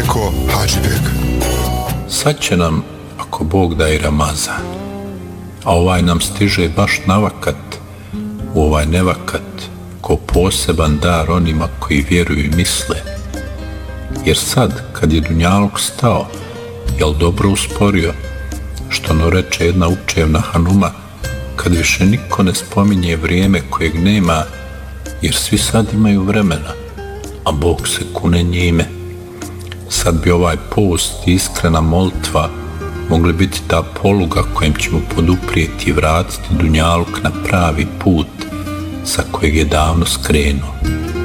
rekao Hadžibek. Sad će nam, ako Bog da, i Ramazan, a ovaj nam stiže baš navakat, u ovaj nevakat, ko poseban dar onima koji vjeruju i misle. Jer sad, kad je dunjaluk stao, jel dobro usporio, što no reče jedna učevna Hanuma, kad više niko ne spominje vrijeme kojeg nema, jer svi sad imaju vremena, a Bog se kune njime. Sad bi ovaj post i iskrena molitva mogli biti ta poluga kojim ćemo poduprijeti i vratiti dunjaluk na pravi put sa kojeg je davno skrenuo.